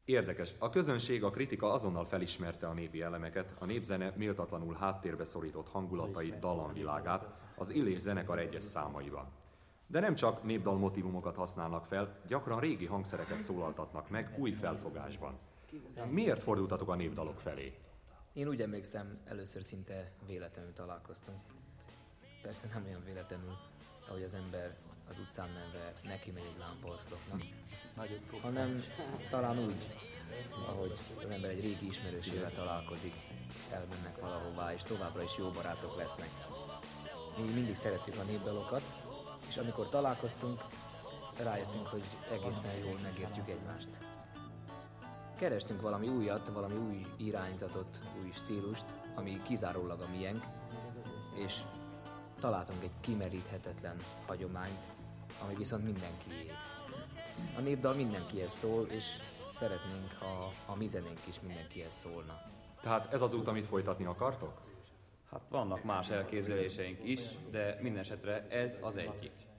Érdekes, a közönség, a kritika azonnal felismerte a népi elemeket, a népzene méltatlanul háttérbe szorított hangulatait, dallamvilágát az Illés zenekar egyes számaiban. De nem csak népdal motívumokat használnak fel, gyakran régi hangszereket szólaltatnak meg új felfogásban. Miért fordultatok a népdalok felé? Én úgy emlékszem, először szinte véletlenül találkoztunk. Persze nem olyan véletlenül, ahogy az ember az utcán menve neki megy egy lámpaoszlopnak, hanem talán úgy, ahogy az ember egy régi ismerősével találkozik, elmennek valahová, és továbbra is jó barátok lesznek. Mi mindig szerettük a népdalokat, és amikor találkoztunk, rájöttünk, hogy egészen jól megértjük egymást. Kerestünk valami újat, valami új irányzatot, új stílust, ami kizárólag a miénk, és találtunk egy kimeríthetetlen hagyományt, ami viszont mindenkié. A népdal mindenkihez szól, és szeretnénk, ha a mi zenénk is mindenkihez szólna. Tehát ez az út, amit folytatni akartok? Hát vannak más elképzeléseink is, de mindenesetre ez az egyik.